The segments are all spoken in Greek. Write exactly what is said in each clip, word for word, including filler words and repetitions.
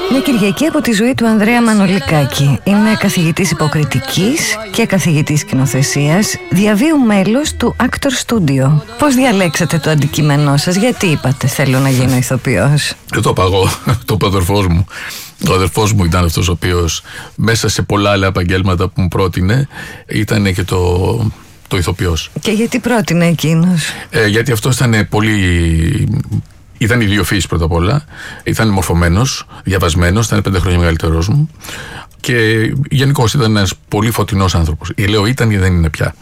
Μια Κυριακή από τη ζωή του Ανδρέα Μανολικάκη. Είναι καθηγητής υποκριτικής και καθηγητής σκηνοθεσίας, διαβίου μέλος του Actor Studio. Πώς διαλέξατε το αντικείμενό σας, γιατί είπατε θέλω να γίνω ηθοποιός? Δεν το είπα εγώ, το είπε ο αδερφός μου. Ο αδερφός μου ήταν αυτός ο οποίος μέσα σε πολλά άλλα επαγγέλματα που μου πρότεινε ήταν και το, το ηθοποιός. Και γιατί πρότεινε εκείνος? Ε, γιατί αυτός ήταν πολύ... Ήταν ιδιοφύης πρώτα απ' όλα, ήταν μορφωμένος, διαβασμένος, ήταν πέντε χρόνια μεγαλύτερός μου και γενικώς ήταν ένας πολύ φωτεινός άνθρωπος. Η λέω ήταν ή δεν είναι πια.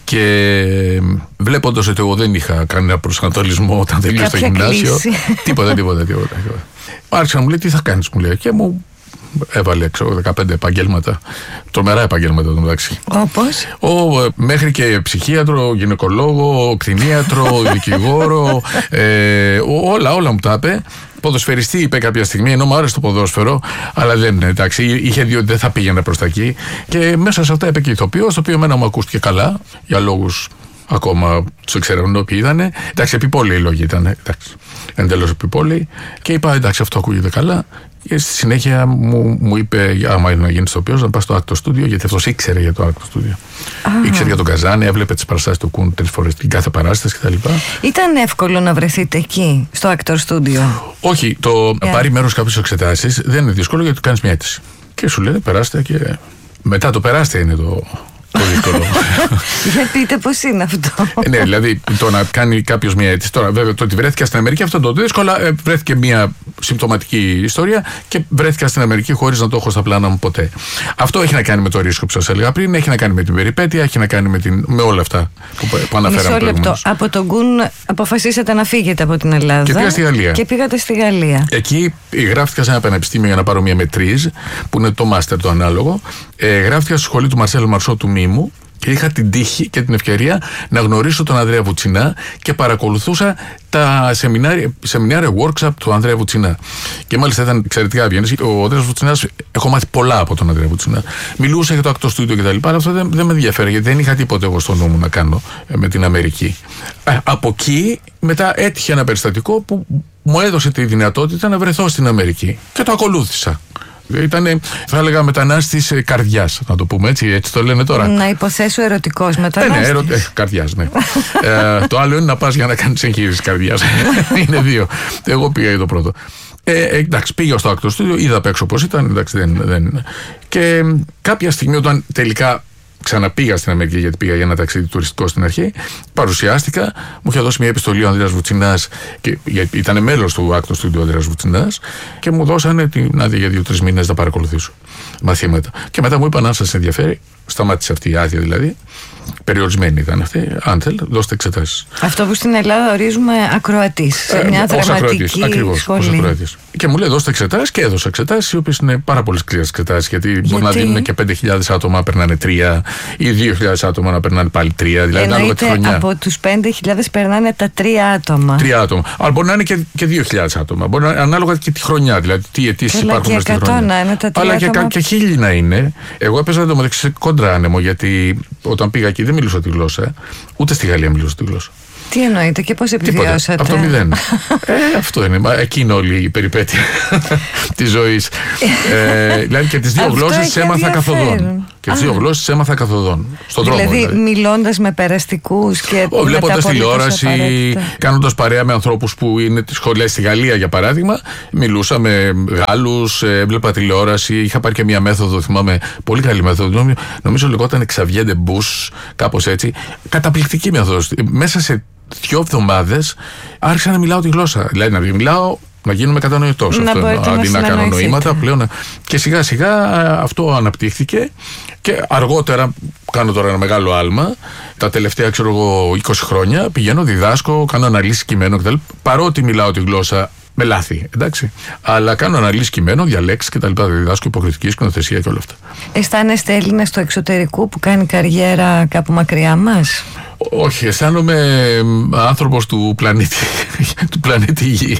Και βλέποντας ότι εγώ δεν είχα κανένα προσανατολισμό όταν τελείωσα το γυμνάσιο, τίποτα, τίποτα, τίποτα. Άρχισα να μου λέει τι θα κάνεις, μου λέει, και μου έβαλε ξέρω, δεκαπέντε επαγγέλματα, τρομερά επαγγέλματα εδώ μεταξύ. Όπως? Ο, μέχρι και ψυχίατρο, γυναικολόγο, κτηνίατρο, δικηγόρο, ε, όλα, όλα μου τα είπε. Ποδοσφαιριστή είπε κάποια στιγμή, ενώ μου άρεσε το ποδόσφαιρο, αλλά δεν, εντάξει, είχε δει ότι δεν θα πήγαινε προς τα εκεί. Και μέσα σε αυτά είπε και ηθοποιός, το οποίο εμένα μου ακούστηκε καλά, για λόγους ακόμα του εξερευνώ ποιοι ήταν. Εντάξει, επιπόλαιοι οι λόγοι ήταν. Εντελώς επιπόλαιοι. Και είπα, εντάξει, αυτό ακούγεται καλά. Και στη συνέχεια μου, μου είπε, άμα είναι να γίνει ηθοποιός, να πας στο Actor Studio, γιατί αυτός ήξερε για το Actor Studio. Ah. Ήξερε για τον Καζάνη, έβλεπε τις παραστάσεις του Κουν τρεις φορές την κάθε παράσταση κτλ. Ήταν εύκολο να βρεθείτε εκεί, στο Actor Studio? Όχι, το yeah. πάρει μέρος κάποιες εξετάσεις δεν είναι δύσκολο, γιατί κάνεις μια αίτηση. Και σου λένε περάστε και μετά το περάστε είναι το. Το δύσκολο. Για πείτε πώς είναι αυτό. ε, ναι, δηλαδή το να κάνει κάποιος μια αίτηση. Τώρα, βέβαια, το ότι βρέθηκα στην Αμερική, αυτό το δύσκολο. Ε, βρέθηκε μια συμπτωματική ιστορία και βρέθηκα στην Αμερική χωρίς να το έχω στα πλάνα μου ποτέ. Αυτό έχει να κάνει με το ρίσκο που σας έλεγα πριν, έχει να κάνει με την περιπέτεια, έχει να κάνει με, την, με όλα αυτά που, που αναφέραμε προηγουμένως. Από τον Κουν αποφασίσατε να φύγετε από την Ελλάδα. Και πήγα στη Γαλλία. Και πήγατε στη Γαλλία. Εκεί γράφτηκα σε ένα πανεπιστήμιο για να πάρω μια μετρίζ, που είναι το μάστερ το ανάλογο. Ε, γράφτηκα στη σχολή του Μαρσέλ Μαρσό του Μήμου. Και είχα την τύχη και την ευκαιρία να γνωρίσω τον Ανδρέα Βουτσινά και παρακολουθούσα τα σεμινάρια, σεμινάρια workshop του Ανδρέα Βουτσινά. Και μάλιστα ήταν εξαιρετικά ευγενής. Ο Ανδρέας Βουτσινάς, έχω μάθει πολλά από τον Ανδρέα Βουτσινά. Μιλούσα για το Actor Studio κτλ. Αλλά αυτό δεν, δεν με ενδιαφέρει, γιατί δεν είχα τίποτε εγώ στο νου μου να κάνω με την Αμερική. Ε, από εκεί μετά έτυχε ένα περιστατικό που μου έδωσε τη δυνατότητα να βρεθώ στην Αμερική. Και το ακολούθησα. Ήταν, θα έλεγα, μετανάστης καρδιάς, να το πούμε έτσι, έτσι το λένε τώρα. Να υποθέσω ερωτικός μετανάστης. Ναι, ναι, ερω... ε, καρδιάς, ναι. ε, το άλλο είναι να πας για να κάνεις εγχείρηση καρδιάς. Είναι δύο. Εγώ πήγα για το πρώτο. Ε, εντάξει, πήγα στο Actor Studio, είδα απ' έξω πώς ήταν, εντάξει, δεν, δεν. Και κάποια στιγμή όταν τελικά ξαναπήγα στην Αμερική, γιατί πήγα για ένα ταξίδι τουριστικό στην αρχή, παρουσιάστηκα, μου είχε δώσει μια επιστολή ο Ανδρέας Βουτσινάς, και ήταν μέλος του Actor Studio ο Ανδρέας Βουτσινάς, και μου δώσανε την άδεια για δύο-τρεις μήνες να παρακολουθήσω μαθήματα. Και μετά μου είπαν, αν σας ενδιαφέρει, σταμάτησε αυτή η άδεια δηλαδή. Περιορισμένη ήταν αυτή. Αν θέλετε, δώστε εξετάσεις. Αυτό που στην Ελλάδα ορίζουμε ακροατής, σε μια ε, δραματική ακριβώς, σχολή. Και μου λέει δώστε εξετάσεις, και έδωσα εξετάσεις, οι οποίες είναι πάρα πολύ σκληρές εξετάσεις. Γιατί, γιατί μπορεί να δίνουν και πέντε χιλιάδες άτομα να περνάνε τρία, ή δύο χιλιάδες άτομα να περνάνε πάλι τρία. Δηλαδή, ανάλογα τη χρονιά. Από τους πέντε χιλιάδες περνάνε τα τρία άτομα. Τρία άτομα. Αλλά μπορεί να είναι και, και δύο χιλιάδες άτομα. Μπορεί να, ανάλογα και τη χρονιά. Δηλαδή, τι αιτήσεις υπάρχουν μέσα στη χρονιά. Να είναι τα τρία αλλά άτομα. και, και χίλιοι να είναι. Εγώ έπαιζα εντωμεταξύ κόντρα άνεμο, γιατί όταν πήγα εκεί δεν μιλούσα τη γλώσσα. Ούτε στη Γαλλία μιλούσα τη γλώσσα. Τι εννοείτε και πώς επιβιώσατε? Από το μηδέν. ε, αυτό είναι. Εκεί είναι όλη η περιπέτεια της ζωής. ε, δηλαδή και τις δύο γλώσσες έμαθα καθοδόν. Και τις δύο γλώσσες έμαθα καθοδόν. Στον δηλαδή, δρόμο. Δηλαδή, μιλώντας με περαστικούς και βλέποντας τηλεόραση, κάνοντας παρέα με ανθρώπους που είναι τις σχολές στη Γαλλία, για παράδειγμα, μιλούσα με Γάλλους, έβλεπα τηλεόραση. Είχα πάρει και μια μέθοδο, θυμάμαι, πολύ καλή μέθοδο. Νομίζω λεγόταν Xavier de Bus, κάπως έτσι. Καταπληκτική μέθοδος. Μέσα σε δύο εβδομάδες άρχισα να μιλάω τη γλώσσα. Δηλαδή να μιλάω, να γίνουμε κατανοητός. Να αυτό, αντί να, να κάνω νοήματα πλέον. Και σιγά σιγά αυτό αναπτύχθηκε. Και αργότερα, κάνω τώρα ένα μεγάλο άλμα, τα τελευταία ξέρω εγώ είκοσι χρόνια πηγαίνω, διδάσκω, κάνω αναλύσεις κειμένου κτλ. Παρότι μιλάω τη γλώσσα με λάθη, εντάξει. Αλλά κάνω αναλύσεις κειμένου, διαλέξεις κτλ. Διδάσκω υποκριτική σκηνοθεσία και όλα αυτά. Αισθάνεστε Έλληνας του εξωτερικού που κάνει καριέρα κάπου μακριά μας? Όχι, αισθάνομαι άνθρωπος του πλανήτη, του πλανήτη Γη.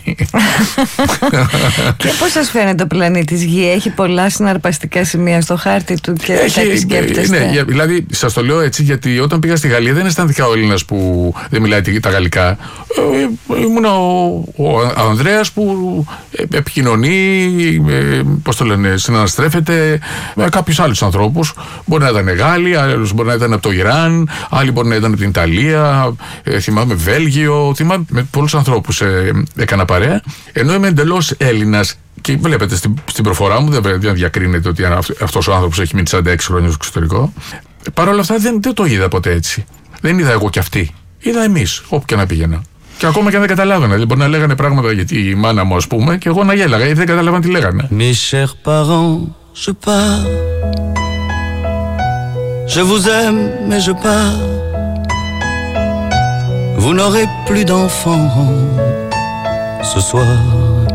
Και πώς σας φαίνεται ο πλανήτης Γη? Έχει πολλά συναρπαστικά σημεία στο χάρτη του και έχει, θα επισκέπτεστε? Ναι, δηλαδή σας το λέω έτσι γιατί όταν πήγα στη Γαλλία δεν αισθάνθηκα ο Έλληνας που δεν μιλάει τα γαλλικά. Ε, ήμουν ο, ο Ανδρέας που επικοινωνεί, ε, πώς το λένε, συναναστρέφεται με κάποιους άλλους ανθρώπους. Μπορεί να ήταν Γάλλοι, άλλους μπορεί να ήταν από το Ιράν, άλλοι μπορεί να ήταν από την Ιταλία, ε, θυμάμαι Βέλγιο, θυμάμαι με πολλούς ανθρώπους ε, έκανα παρέα, ενώ είμαι εντελώς Έλληνας και βλέπετε στην, στην προφορά μου, δεν, δεν διακρίνεται ότι αυτός ο άνθρωπος έχει μείνει σαράντα έξι χρόνια στο εξωτερικό. Παρ' όλα αυτά δεν, δεν το είδα ποτέ έτσι. Δεν είδα εγώ κι αυτοί. Είδα εμείς, όπου και να πήγαινα. Και ακόμα και αν δεν καταλάβαινα. Δηλαδή μπορεί να λέγανε πράγματα για τη μάνα μου, ας πούμε, και εγώ να γέλαγα γιατί δεν καταλάβαινα τι λέγανε. Mes chers parents, je pars. Je vous aime, mais je pars. Vous n'aurez plus d'enfants ce soir.